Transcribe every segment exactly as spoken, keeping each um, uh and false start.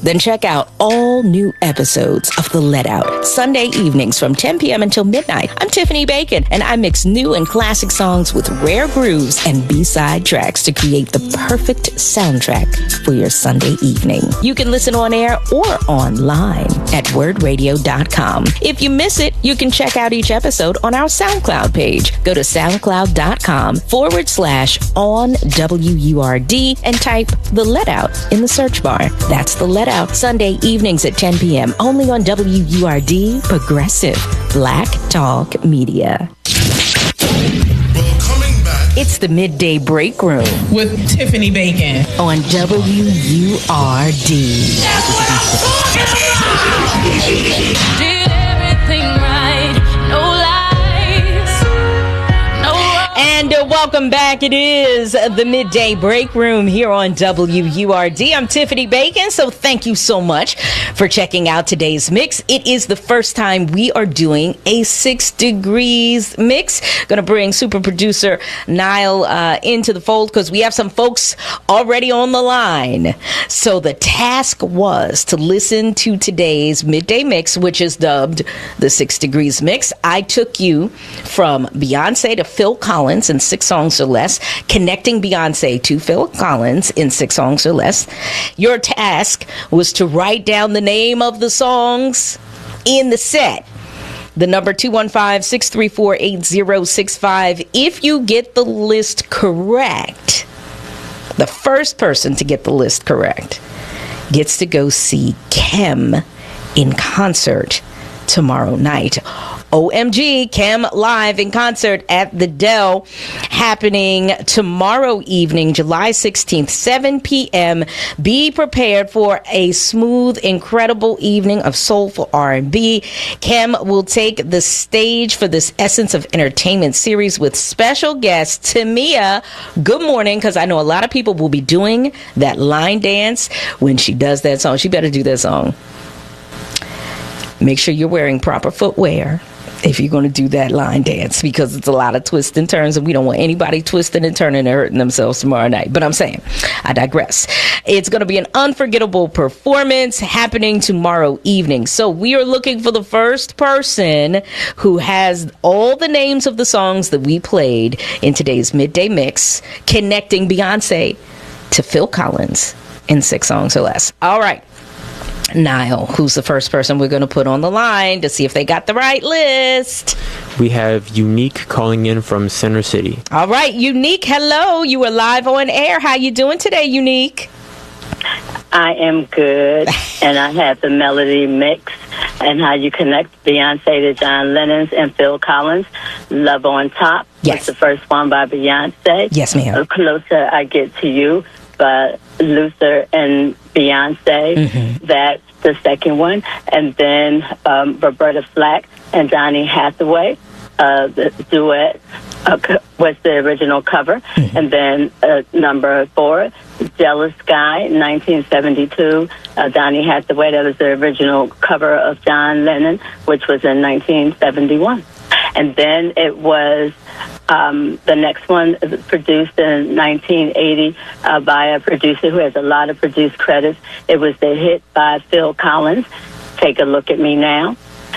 Then check out all new episodes of The Let Out, Sunday evenings from ten p.m. until midnight. I'm Tiffany Bacon, and I mix new and classic songs with rare grooves and B-side tracks to create the perfect soundtrack for your Sunday evening. You can listen on air or online at word radio dot com. If you miss it, you can check out each episode on our SoundCloud page. Go to soundcloud.com forward slash on W U R D and type The Let Out in the search bar. That's The Let Out, Sunday evenings at ten p.m. only on W U R D, Progressive Black Talk Media. It's the Midday Break Room with Tiffany Bacon on W U R D. Did everything right, no lies, no. And uh, welcome back. It is the Midday Break Room here on W U R D. I'm Tiffany Bacon, so thank you so much for checking out today's mix. It is the first time we are doing a Six Degrees mix. Gonna bring super producer Niall uh, into the fold because we have some folks already on the line. So the task was to listen to today's midday mix, which is dubbed the Six Degrees mix. I took you from Beyonce to Phil Collins in six songs or less, connecting Beyonce to Phil Collins in six songs or less. Your task was to write down the name of the songs in the set. The number two one five, six three four, eight zero six five. If you get the list correct, the first person to get the list correct gets to go see Kem in concert tomorrow night. O M G, Kem live in concert at the Dell, happening tomorrow evening, July sixteenth, seven p.m. Be prepared for a smooth, incredible evening of soulful R and B. Kem will take the stage for this Essence of Entertainment series with special guest Tamia. Good morning, because I know a lot of people will be doing that line dance when she does that song. She better do that song. Make sure you're wearing proper footwear if you're going to do that line dance, because it's a lot of twists and turns, and we don't want anybody twisting and turning and hurting themselves tomorrow night. But I'm saying, I digress. It's going to be an unforgettable performance happening tomorrow evening. So we are looking for the first person who has all the names of the songs that we played in today's midday mix, connecting Beyonce to Phil Collins in six songs or less. All right. Niall, who's the first person we're going to put on the line to see if they got the right list? We have Unique calling in from Center City. All right, Unique, hello. You are live on air. How you doing today, Unique? I am good, and I have the melody mix and how you connect Beyonce to John Lennon's and Phil Collins. Love on Top. Yes. That's the first one by Beyonce. Yes, ma'am. The Closer I Get to You by Luther and Beyonce. Mm-hmm. That's the second one. And then um, Roberta Flack and Donny Hathaway, uh, the duet uh, was the original cover. Mm-hmm. And then uh, number four, Jealous Guy, nineteen seventy-two. Uh, Donny Hathaway, that was the original cover of John Lennon, which was in nineteen seventy-one. And then it was um, the next one produced in nineteen eighty uh, by a producer who has a lot of produced credits. It was the hit by Phil Collins, Take a Look at Me Now.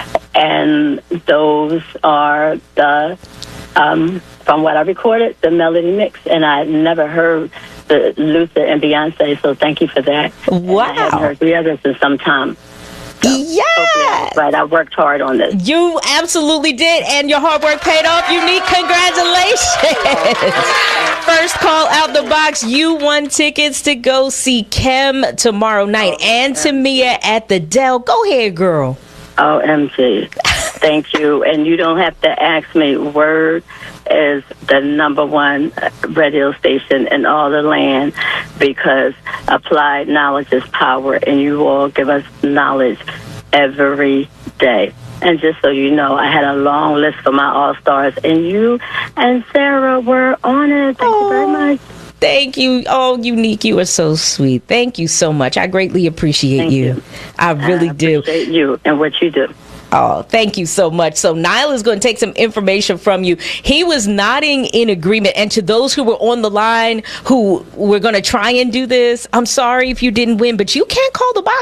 And those are the, um, from what I recorded, the melody mix. And I never heard the Luther and Beyonce, so thank you for that. Wow. And I haven't heard the others in some time. So, yeah. Right, I worked hard on this. You absolutely did, and your hard work paid off. Unique, congratulations. First call out the box. You won tickets to go see Kem tomorrow night, oh, and Tamia at the Dell. Go ahead, girl. O M G. Thank you. And you don't have to ask me. Word is the number one radio station in all the land, because applied knowledge is power, and you all give us knowledge every day. And just so you know, I had a long list for my all-stars, and you and Sarah were on it. Thank oh. you very much. Thank you. Oh, Unique, you are so sweet. Thank you so much. I greatly appreciate Thank you. you. I really I do. appreciate you and what you do. Oh, thank you so much. So Niall is going to take some information from you. He was nodding in agreement. And to those who were on the line who were going to try and do this, I'm sorry if you didn't win, but you can't call the box